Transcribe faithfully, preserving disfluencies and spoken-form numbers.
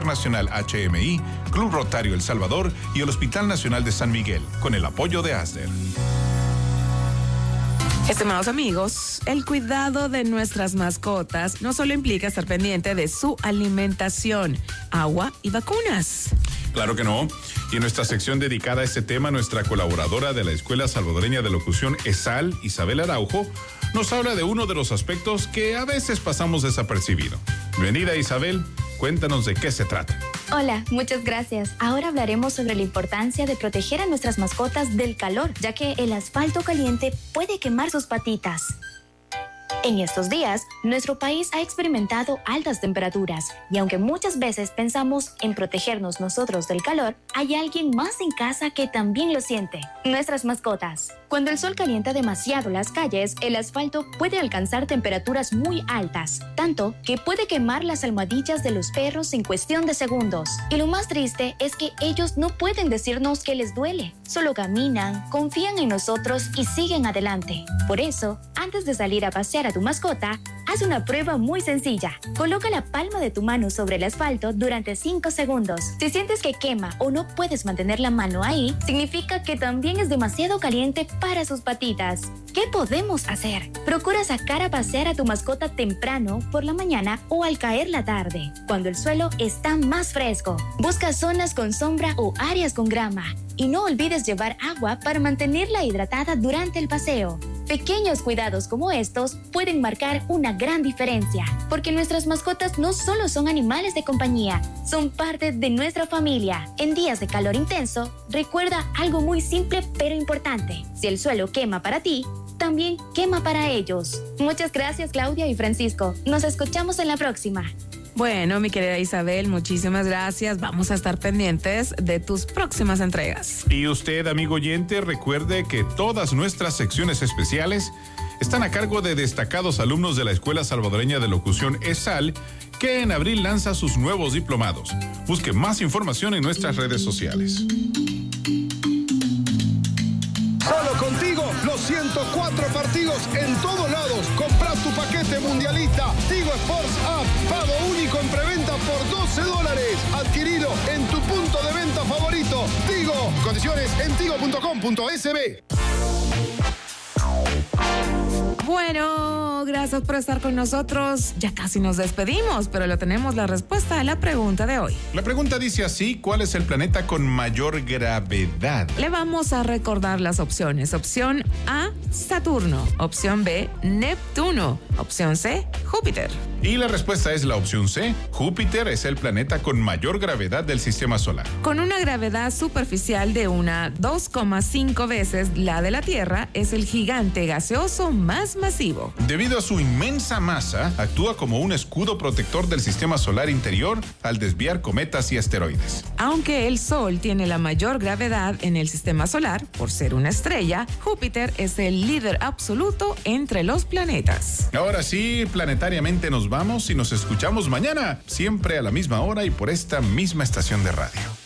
Internacional H M I, Club Rotario El Salvador y el Hospital Nacional de San Miguel, con el apoyo de ASDER. Estimados amigos, el cuidado de nuestras mascotas no solo implica estar pendiente de su alimentación, agua y vacunas. Claro que no. Y en nuestra sección dedicada a este tema, nuestra colaboradora de la Escuela Salvadoreña de Locución ESAL, Isabel Araujo, nos habla de uno de los aspectos que a veces pasamos desapercibido. Bienvenida, Isabel. Cuéntanos de qué se trata. Hola, muchas gracias. Ahora hablaremos sobre la importancia de proteger a nuestras mascotas del calor, ya que el asfalto caliente puede quemar sus patitas. En estos días, nuestro país ha experimentado altas temperaturas y aunque muchas veces pensamos en protegernos nosotros del calor, hay alguien más en casa que también lo siente: nuestras mascotas. Cuando el sol calienta demasiado las calles, el asfalto puede alcanzar temperaturas muy altas, tanto que puede quemar las almohadillas de los perros en cuestión de segundos. Y lo más triste es que ellos no pueden decirnos que les duele, solo caminan, confían en nosotros y siguen adelante. Por eso, antes de salir a pasear a tu mascota, haz una prueba muy sencilla. Coloca la palma de tu mano sobre el asfalto durante cinco segundos. Si sientes que quema o no puedes mantener la mano ahí, significa que también es demasiado caliente para sus patitas. ¿Qué podemos hacer? Procura sacar a pasear a tu mascota temprano por la mañana o al caer la tarde, cuando el suelo está más fresco. Busca zonas con sombra o áreas con grama. Y no olvides llevar agua para mantenerla hidratada durante el paseo. Pequeños cuidados como estos pueden marcar una gran diferencia, porque nuestras mascotas no solo son animales de compañía, son parte de nuestra familia. En días de calor intenso, recuerda algo muy simple pero importante: si el suelo quema para ti, también quema para ellos. Muchas gracias, Claudia y Francisco. Nos escuchamos en la próxima. Bueno, mi querida Isabel, muchísimas gracias. Vamos a estar pendientes de tus próximas entregas. Y usted, amigo oyente, recuerde que todas nuestras secciones especiales están a cargo de destacados alumnos de la Escuela Salvadoreña de Locución ESAL, que en abril lanza sus nuevos diplomados. Busque más información en nuestras redes sociales. Solo contigo, los ciento cuatro partidos en todos lados. Compra tu paquete mundialista Tigo Sports App. Pago único en preventa por doce dólares. Adquirilo en tu punto de venta favorito. Tigo. Condiciones en tigo punto com punto es be. Bueno, gracias por estar con nosotros. Ya casi nos despedimos, pero lo tenemos la respuesta a la pregunta de hoy. La pregunta dice así: ¿cuál es el planeta con mayor gravedad? Le vamos a recordar las opciones. Opción A, Saturno. Opción B, Neptuno. Opción C, Júpiter. Y la respuesta es la opción C. Júpiter es el planeta con mayor gravedad del sistema solar. Con una gravedad superficial de una dos coma cinco veces la de la Tierra, es el gigante gaseoso más masivo. Debido a su inmensa masa, actúa como un escudo protector del sistema solar interior al desviar cometas y asteroides. Aunque el Sol tiene la mayor gravedad en el sistema solar, por ser una estrella, Júpiter es el líder absoluto entre los planetas. Ahora sí, planetariamente nos vamos y nos escuchamos mañana, siempre a la misma hora y por esta misma estación de radio.